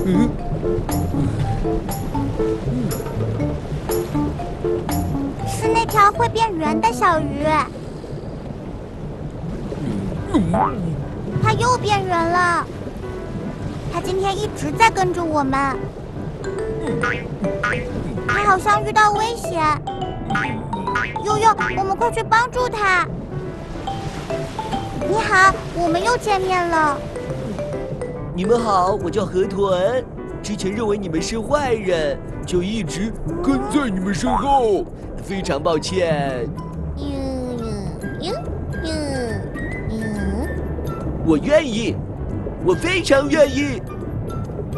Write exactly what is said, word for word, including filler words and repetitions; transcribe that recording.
嗯， 是那条会变圆的小鱼，它又变圆了。它今天一直在跟着我们，它好像遇到危险。悠悠，我们快去帮助它。你好，我们又见面了。 你们好，我叫河豚。之前认为你们是坏人，就一直跟在你们身后，非常抱歉。 嗯嗯嗯嗯嗯， 我愿意，我非常愿意。